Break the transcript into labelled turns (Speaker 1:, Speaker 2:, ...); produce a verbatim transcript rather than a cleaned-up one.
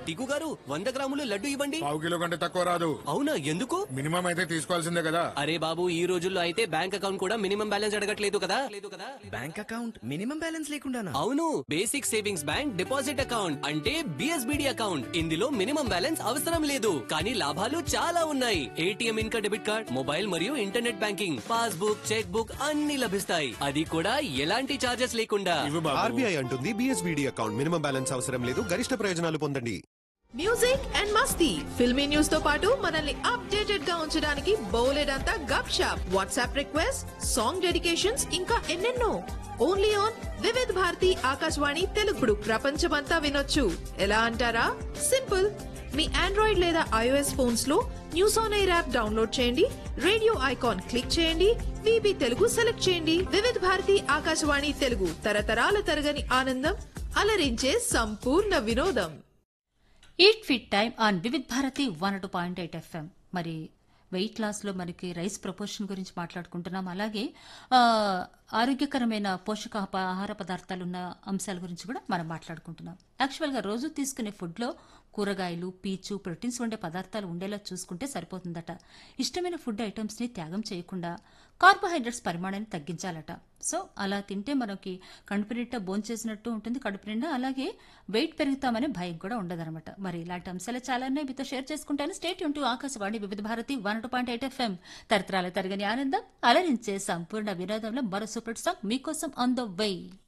Speaker 1: టికు గారు వంద గ్రాములు లడ్డు ఇవ్వండి.
Speaker 2: పావు కిలో కంటే తక్కువ రాదు.
Speaker 1: అవునా, ఎందుకు?
Speaker 2: మినిమం అయితే తీసుకోవాల్సిందే కదా.
Speaker 1: అరే బాబు, ఈ రోజుల్లో అయితే బ్యాంక్ అకౌంట్ కూడా మినిమం బ్యాలెన్స్ అడగట్లేదు కదా. లేదు కదా.
Speaker 3: Bank account minimum balance లేకుండానా?
Speaker 1: అవును, basic savings bank deposit account అంటే బిఎస్బిడి అకౌంట్. ఇందులో మినిమం బ్యాలెన్స్ అవసరం లేదు, కానీ లాభాలు చాలా ఉన్నాయి. ఏటీఎం, ఇంకా డెబిట్ కార్డ్, మొబైల్ మరియు internet banking, passbook, cheque book అన్ని లభిస్తాయి. అది కూడా ఎలాంటి చార్జెస్ లేకుండా.
Speaker 4: ఆర్బీఐ అంటుంది బిఎస్బిడి అకౌంట్ మినిమం బ్యాలెన్స్ అవసరం లేదు, గరిష్ట ప్రయోజనాలు పొందండి.
Speaker 5: Music and Masti filmy news తో పాటు మనల్ని అప్డేటెడ్ గా ఉంచడానికి బౌలెడంతా గప్ shop, WhatsApp request, song dedications, ఇంకా ఎన్నెన్నో. Only on Vividh Bharati Akashvani తెలుగుడు. ప్రపంచమంతా వినొచ్చు. ఎలా అంటారా? సింపుల్. మీ ఆండ్రాయిడ్ లేదా ఐఓఎస్ ఫోన్స్ లో news on air app download చేయండి, రేడియో ఐకాన్ క్లిక్ చేయండి, వీబీ తెలుగు సెలెక్ట్ చేయండి. వివిధ భారతి ఆకాశవాణి తెలుగు, తరతరాల తరగని ఆనందం, అలరించే సంపూర్ణ వినోదం.
Speaker 6: Eat fit time on Vividh Bharati one two point eight FM. మరి వెయిట్ లాస్లో మనకి రైస్ ప్రపోర్షన్ గురించి మాట్లాడుకుంటున్నాం. అలాగే ఆరోగ్యకరమైన పోషకాహార పదార్థాలున్న అంశాల గురించి కూడా మనం మాట్లాడుకుంటున్నాం. యాక్చువల్గా రోజు తీసుకునే ఫుడ్లో కూరగాయలు, పీచు, ప్రోటీన్స్ ఉండే పదార్థాలు ఉండేలా చూసుకుంటే సరిపోతుందట. ఇష్టమైన ఫుడ్ ఐటమ్స్ని త్యాగం చేయకుండా కార్బోహైడ్రేట్స్ పరిమాణాన్ని తగ్గించాలట. సో అలా తింటే మనకి కడుపు నిండా భోంచేసినట్టు ఉంటుంది, కడుపు నిండా. అలాగే వెయిట్ పెరుగుతామనే భయం కూడా ఉండదన్నమాట. మరి ఇలాంటి అంశాలు చాలానే మీతో షేర్ చేసుకుంటాను. స్టేట్ యూన్ టు ఆకాశవాణి వివిధ Bharati one two point eight FM. తరతరాల తరగని ఆనందం, అలరించే సంపూర్ణ వినోదంలో మరో సూపర్ సాంగ్ మీకోసం ఆన్ ద వే.